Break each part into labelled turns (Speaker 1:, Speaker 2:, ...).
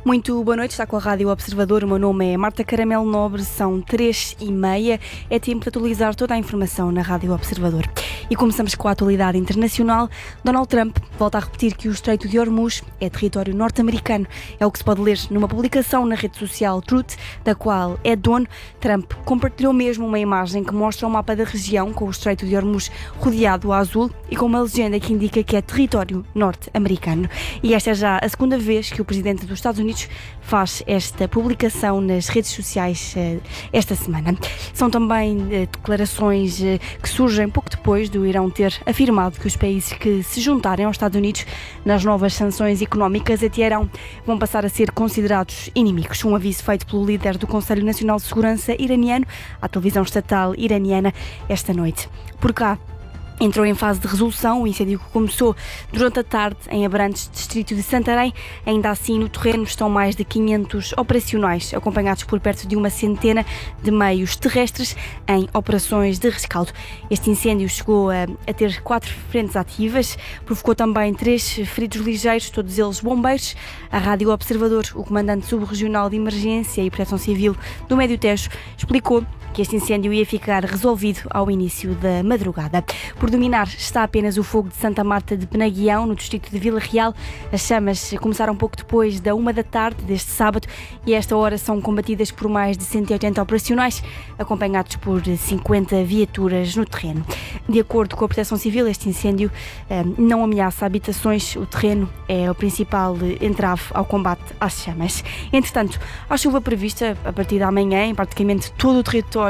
Speaker 1: Muito boa noite, está com a Rádio Observador. O meu nome é Marta Caramelo Nobre, são 3h30. É tempo de atualizar toda a informação na Rádio Observador. E começamos com a atualidade internacional. Donald Trump volta a repetir que o Estreito de Hormuz é território norte-americano. É o que se pode ler numa publicação na rede social Truth, da qual é dono. Trump compartilhou mesmo uma imagem que mostra um mapa da região com o Estreito de Hormuz rodeado a azul e com uma legenda que indica que é território norte-americano. E esta é já a segunda vez que o presidente dos Estados Unidos faz esta publicação nas redes sociais esta semana. São também declarações que surgem pouco depois do Irão ter afirmado que os países que se juntarem aos Estados Unidos nas novas sanções económicas a Teherão vão passar a ser considerados inimigos. Um aviso feito pelo líder do Conselho Nacional de Segurança iraniano à televisão estatal iraniana esta noite. Por cá, entrou em fase de resolução o incêndio que começou durante a tarde em Abrantes, distrito de Santarém. Ainda assim, no terreno estão mais de 500 operacionais, acompanhados por perto de uma centena de meios terrestres em operações de rescaldo. Este incêndio chegou a ter 4 frentes ativas, provocou também 3 feridos ligeiros, todos eles bombeiros. A Rádio Observador, o comandante subregional de Emergência e Proteção Civil do Médio Tejo, explicou que este incêndio ia ficar resolvido ao início da madrugada. Por dominar está apenas o fogo de Santa Marta de Penaguião, no distrito de Vila Real. As chamas começaram pouco depois da 1 da tarde deste sábado e a esta hora são combatidas por mais de 180 operacionais, acompanhados por 50 viaturas no terreno. De acordo com a Proteção Civil, este incêndio não ameaça habitações. O terreno é o principal entrave ao combate às chamas. Entretanto, há chuva prevista a partir da manhã em praticamente todo o território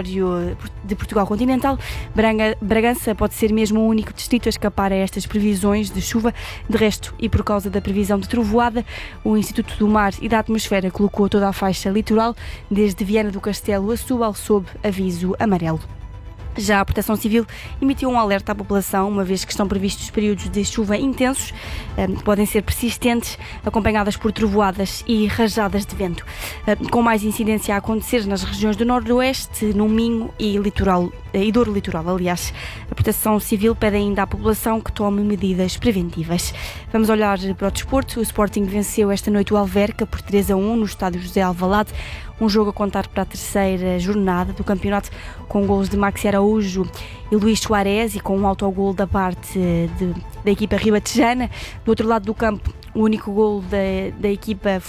Speaker 1: de Portugal continental. Bragança pode ser mesmo o único distrito a escapar a estas previsões de chuva. De resto, e por causa da previsão de trovoada, o Instituto do Mar e da Atmosfera colocou toda a faixa litoral, desde Viana do Castelo a Setúbal, sob aviso amarelo. Já a Proteção Civil emitiu um alerta à população, uma vez que estão previstos períodos de chuva intensos, que podem ser persistentes, acompanhadas por trovoadas e rajadas de vento, com mais incidência a acontecer nas regiões do Noroeste, no Minho e Douro Litoral. Aliás, a Proteção Civil pede ainda à população que tome medidas preventivas. Vamos olhar para o desporto. O Sporting venceu esta noite o Alverca por 3-1 no estádio José Alvalade. Um jogo a contar para a terceira jornada do campeonato, com golos de Maxi Araújo e Luís Soares e com um autogol da parte da equipa ribatejana. Do outro lado do campo, o único golo da equipa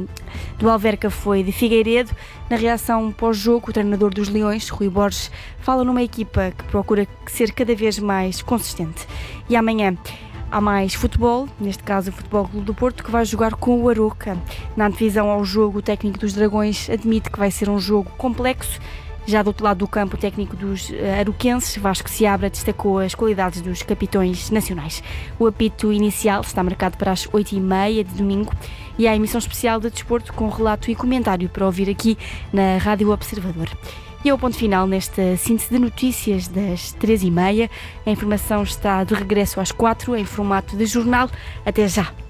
Speaker 1: do Alverca foi de Figueiredo. Na reação pós-jogo, o treinador dos Leões, Rui Borges, fala numa equipa que procura ser cada vez mais consistente. E amanhã há mais futebol, neste caso o Futebol Clube do Porto, que vai jogar com o Aroca. Na antevisão ao jogo, o técnico dos Dragões admite que vai ser um jogo complexo. Já do outro lado do campo, o técnico dos aroquenses, Vasco Seabra, destacou as qualidades dos capitões nacionais. O apito inicial está marcado para as 8h30 de domingo e há emissão especial de desporto com relato e comentário para ouvir aqui na Rádio Observador. E é o ponto final nesta síntese de notícias das 3h30. A informação está de regresso às 4 em formato de jornal. Até já!